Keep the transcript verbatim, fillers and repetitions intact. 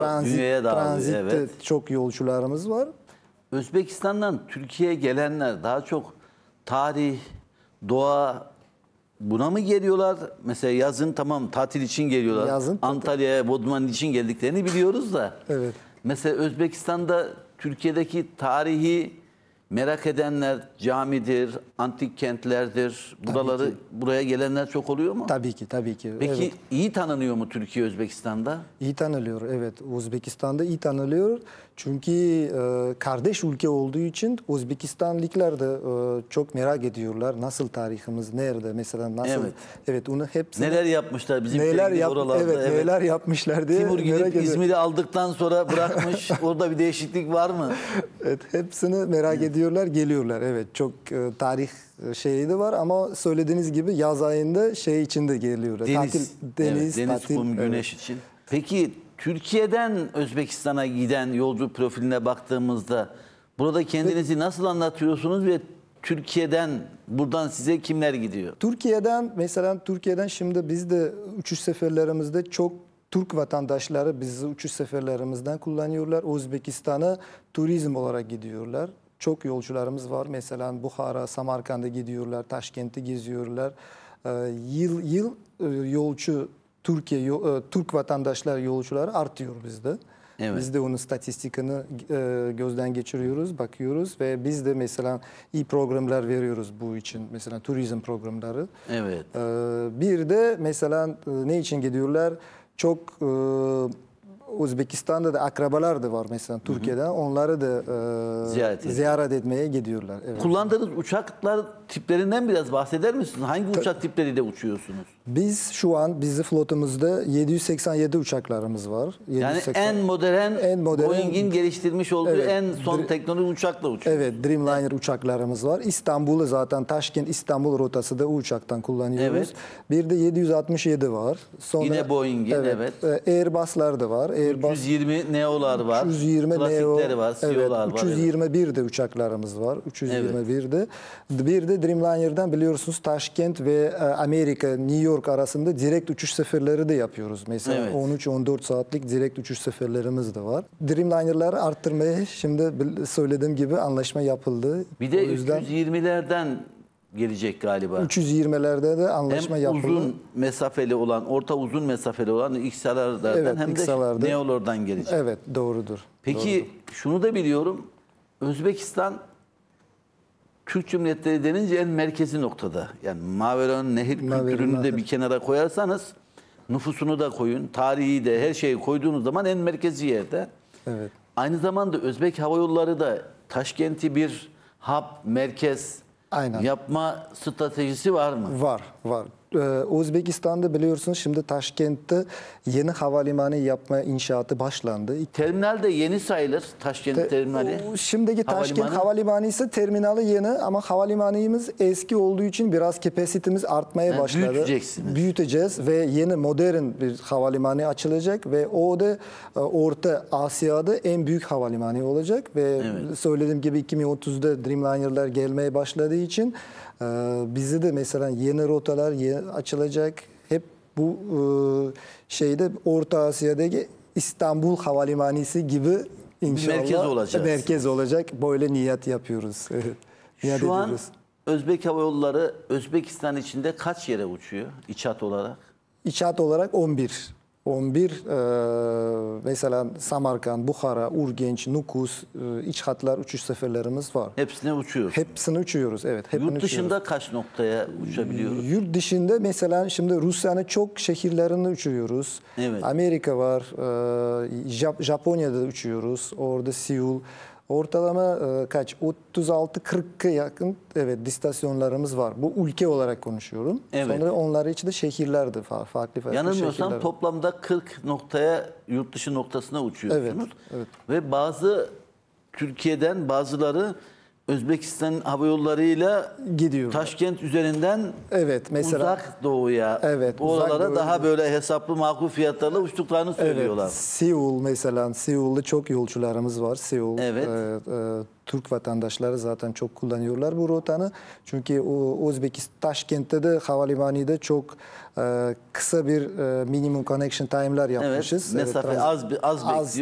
Transit, dünyaya dağılıyor. transitte Evet. çok yolcularımız var. Özbekistan'dan Türkiye'ye gelenler daha çok tarih, doğa buna mı geliyorlar? Mesela yazın tamam tatil için geliyorlar. Yazın tatil. Antalya'ya, Bodrum için geldiklerini biliyoruz da. Evet. Mesela Özbekistan'da Türkiye'deki tarihi merak edenler camidir, antik kentlerdir. Buraları ki. buraya gelenler çok oluyor mu? Tabii ki, tabii ki. Peki Evet. iyi tanınıyor mu Türkiye Özbekistan'da? İyi tanılıyor, evet. Özbekistan'da iyi tanılıyor. Çünkü e, kardeş ülke olduğu için Özbekistanlılar da e, çok merak ediyorlar. Nasıl tarihimiz, nerede mesela, nasıl? Evet. Evet, onu hepsini... Neler yapmışlar bizim neler yap, oralarda? evet, Evet. neler yapmışlar diye Timur merak gidip ediyorum. İzmir'i aldıktan sonra bırakmış. Orada bir değişiklik var mı? Evet, hepsini merak ediyorlar, geliyorlar. Evet, çok e, tarih e, şeyi de var ama söylediğiniz gibi yaz ayında şey içinde geliyorlar. Deniz, tatil, deniz, evet, deniz tatil, kum, evet. güneş için. Peki Türkiye'den Özbekistan'a giden yolcu profiline baktığımızda burada kendinizi nasıl anlatıyorsunuz ve Türkiye'den buradan size kimler gidiyor? Türkiye'den mesela Türkiye'den şimdi biz de uçuş seferlerimizde çok Türk vatandaşları bizi uçuş seferlerimizden kullanıyorlar. Özbekistan'a turizm olarak gidiyorlar. Çok yolcularımız var. Mesela Buhara, Samarkand'a gidiyorlar, Taşkent'i geziyorlar. Ee, yıl yıl e, yolcu Türkiye yo- e, Türk vatandaşlar yolcuları artıyor bizde. Evet. Biz de onun statistikini e, gözden geçiriyoruz, bakıyoruz ve biz de mesela iyi programlar veriyoruz bu için. Mesela turizm programları. Evet. Ee, bir de mesela e, ne için gidiyorlar? Çok e, Özbekistan'da da akrabalar da var mesela Türkiye'den. Onları da e, Ziyaret ediyor. ziyaret etmeye gidiyorlar. Evet. Kullandığınız uçaklar tiplerinden biraz bahseder misiniz? Hangi uçak tipleriyle uçuyorsunuz? Biz şu an bizi flotumuzda yedi yüz seksen yedi uçaklarımız var. Yani yedi yüz seksen en modern, En modern- Boeing'in geliştirmiş olduğu Evet. en son Dr- teknoloji uçakla uçuyor. Evet, Dreamliner uçaklarımız var. İstanbul'u zaten Taşkent İstanbul rotası da o uçaktan kullanıyoruz. Evet. Bir de yedi yüz altmış yedi var. Sonra, Yine Boeing'in, evet. e, Airbus'lar da var. Airbus üç yüz yirmi Neo'lar var. üç yüz yirmi Klasikleri Neo, var, evet, C E O'lar var. üç yüz yirmi bir de uçaklarımız var. üç yüz yirmi bir de. Bir de Dreamliner'dan biliyorsunuz Taşkent ve e, Amerika, New York arasında direkt uçuş seferleri de yapıyoruz. Mesela Evet. on üç on dört saatlik direkt uçuş seferlerimiz de var. Dreamliner'ları arttırmaya şimdi bil- söylediğim gibi anlaşma yapıldı. Bir de O yüzden üç yüz yirmilerden gelecek galiba. üç yüz yirmilerde de anlaşma Hem yapıldı. uzun mesafeli olan, orta uzun mesafeli olan X L R'lardan Evet, hem de X L R'da. Neo'lardan gelecek. Evet, doğrudur. Peki şunu da biliyorum. Özbekistan Türk Cumhuriyetleri denince en merkezi noktada. Yani Mavera'n Nehir Mavera'n kültürünü de Nehir. bir kenara koyarsanız nüfusunu da koyun, tarihi de her şeyi koyduğunuz zaman en merkezi yerde. Evet. Aynı zamanda Özbek Hava Yolları da Taşkent'i bir hub, merkez Aynen. yapma stratejisi var mı? Var, var. Ee, Özbekistan'da biliyorsunuz şimdi Taşkent'te yeni havalimanı yapma inşaatı başlandı. Terminal de yeni sayılır, Taşkent Te- terminali. o Şimdiki Taşkent Havalimanı. havalimanı ise terminali yeni ama havalimanımız eski olduğu için biraz kapasitemiz artmaya Yani başladı. büyüteceksiniz. Büyüteceğiz ve yeni modern bir havalimanı açılacak ve o da e, Orta Asya'da en büyük havalimanı olacak ve Evet. söylediğim gibi iki bin otuzda Dreamliner'lar gelmeye başladığı için e, bizi de mesela yeni rotalar yeni açılacak. Hep bu e, şeyde Orta Asya'daki İstanbul Havalimanı'sı gibi İnşallah merkez olacağız. merkez olacak. Böyle niyet yapıyoruz. Evet. Niyet Şu an ediyoruz. Özbek Hava Yolları Özbekistan içinde kaç yere uçuyor iç hat olarak? İç hat olarak on bir. on bir e, mesela Samarkand, Buhara, Urgenç, Nukus e, iç hatlar uçuş seferlerimiz var. Hepsine uçuyor. Hepsini uçuyoruz. Evet. hepsini Yurt dışında uçuyoruz. kaç noktaya uçabiliyoruz? Yurt dışında mesela şimdi Rusya'nın çok şehirlerinde uçuyoruz. Evet. Amerika var, e, Jap- Japonya'da uçuyoruz. Orada Seul. Ortalama e, kaç? otuz altı kırka yakın evet istasyonlarımız var. Bu ülke olarak konuşuyorum. Evet. Sonra onlar için de şehirler de fa- farklı farklı Yanılmıyorsam şehirler. toplamda kırk noktaya yurt dışı noktasına uçuyorsunuz. Evet, evet. Ve bazı Türkiye'den bazıları Özbekistan hava yollarıyla gidiyorlar. Taşkent üzerinden Evet, mesela uzak doğuya, Evet, bu uzak oralara doğuya daha böyle hesaplı makul fiyatlarla uçtuklarını söylüyorlar. Evet, Seul mesela, Seul'da çok yolcularımız var. Seul, Evet. e, e, Türk vatandaşları zaten çok kullanıyorlar bu rotanı. Çünkü o Özbekistan, Taşkent'te de havalimanında çok e, kısa bir e, minimum connection time'lar Evet, yapmışız. mesafe trans- az bir az, az bekliyor.